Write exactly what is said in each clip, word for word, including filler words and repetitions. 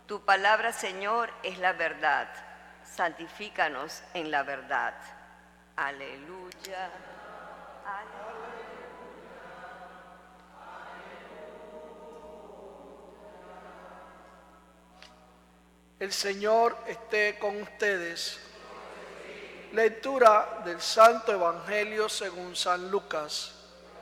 Tu palabra, Señor, es la verdad. Santifícanos en la verdad. Aleluya. El Señor esté con ustedes. Lectura del Santo Evangelio según San Lucas.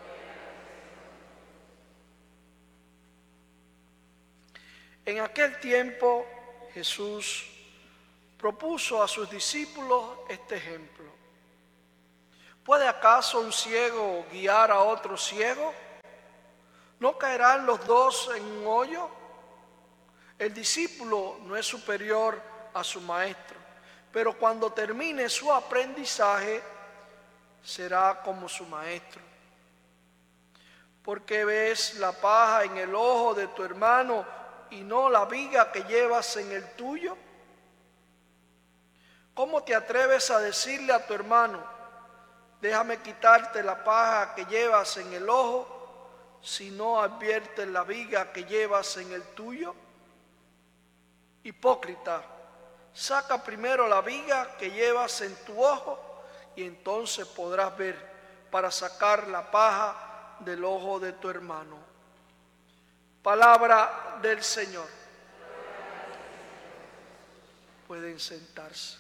En aquel tiempo Jesús propuso a sus discípulos este ejemplo. ¿Puede acaso un ciego guiar a otro ciego? ¿No caerán los dos en un hoyo? El discípulo no es superior a su maestro, pero cuando termine su aprendizaje será como su maestro. ¿Por qué ves la paja en el ojo de tu hermano y no la viga que llevas en el tuyo? ¿Cómo te atreves a decirle a tu hermano, déjame quitarte la paja que llevas en el ojo, si no adviertes la viga que llevas en el tuyo? Hipócrita, saca primero la viga que llevas en tu ojo y entonces podrás ver para sacar la paja del ojo de tu hermano. Palabra del Señor. Pueden sentarse.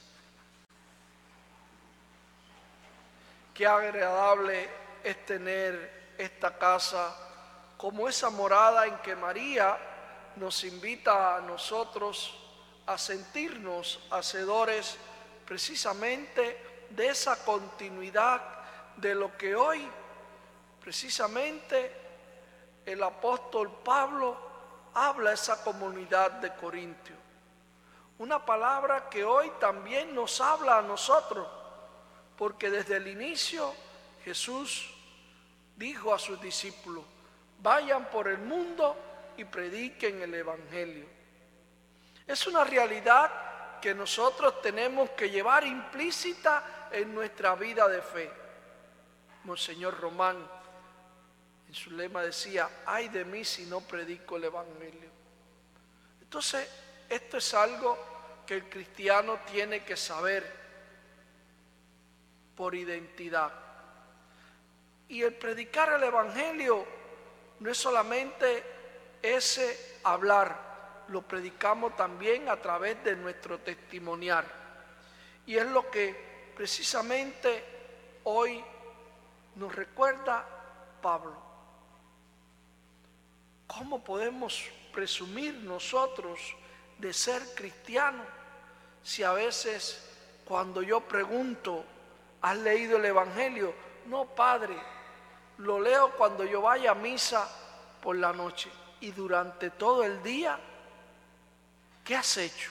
Qué agradable es tener esta casa como esa morada en que María nos invita a nosotros a sentirnos hacedores precisamente de esa continuidad de lo que hoy precisamente el apóstol Pablo habla a esa comunidad de Corintios. Una palabra que hoy también nos habla a nosotros, porque desde el inicio Jesús dijo a sus discípulos, vayan por el mundo y prediquen el Evangelio. Es una realidad que nosotros tenemos que llevar implícita en nuestra vida de fe. Monseñor Román en su lema decía, ay de mí si no predico el Evangelio. Entonces, esto es algo que el cristiano tiene que saber por identidad. Y el predicar el Evangelio no es solamente ese hablar, lo predicamos también a través de nuestro testimoniar. Y es lo que precisamente hoy nos recuerda Pablo. ¿Cómo podemos presumir nosotros de ser cristianos si a veces cuando yo pregunto, ¿has leído el Evangelio? No, padre, lo leo cuando yo vaya a misa por la noche. Y durante todo el día, ¿qué has hecho?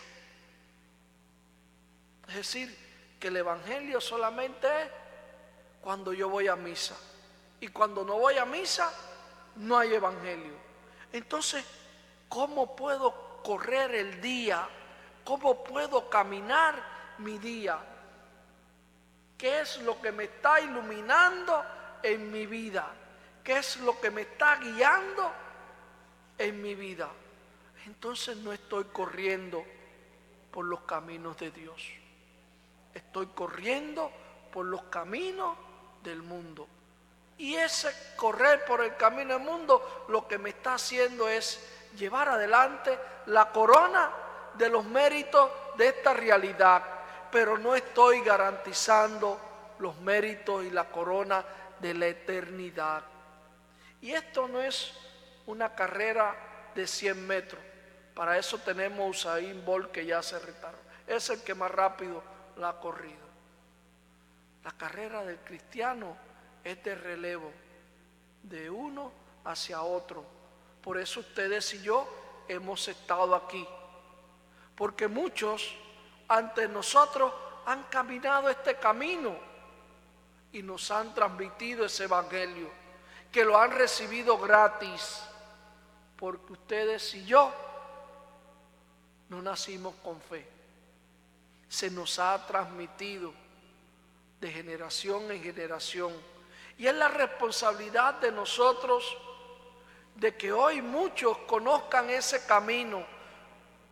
Es decir, que el Evangelio solamente es cuando yo voy a misa. Y cuando no voy a misa, no hay Evangelio. Entonces, ¿cómo puedo correr el día? ¿Cómo puedo caminar mi día? ¿Qué es lo que me está iluminando en mi vida? ¿Qué es lo que me está guiando en mi vida? Entonces no estoy corriendo por los caminos de Dios. Estoy corriendo por los caminos del mundo. Y ese correr por el camino del mundo lo que me está haciendo es llevar adelante la corona de los méritos de esta realidad. Pero no estoy garantizando los méritos y la corona de la eternidad. Y esto no es una carrera de cien metros. Para eso tenemos Usain Bolt, que ya se retiró. Es el que más rápido la ha corrido. La carrera del cristiano es de relevo, de uno hacia otro. Por eso ustedes y yo hemos estado aquí. Porque muchos antes nosotros han caminado este camino y nos han transmitido ese Evangelio, que lo han recibido gratis, porque ustedes y yo no nacimos con fe. Se nos ha transmitido de generación en generación. Y es la responsabilidad de nosotros de que hoy muchos conozcan ese camino,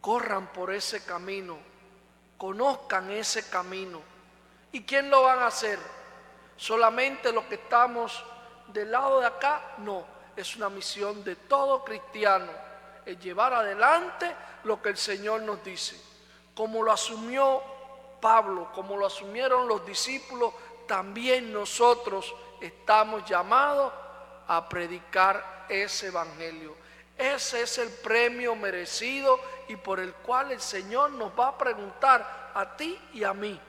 corran por ese camino, conozcan ese camino. ¿Y quién lo van a hacer? ¿Solamente los que estamos del lado de acá? No, es una misión de todo cristiano, es llevar adelante lo que el Señor nos dice. Como lo asumió Pablo, como lo asumieron los discípulos, también nosotros estamos llamados a predicar ese evangelio. Ese es el premio merecido y por el cual el Señor nos va a preguntar a ti y a mí: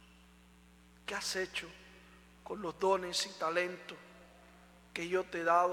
¿qué has hecho con los dones y talentos que yo te he dado?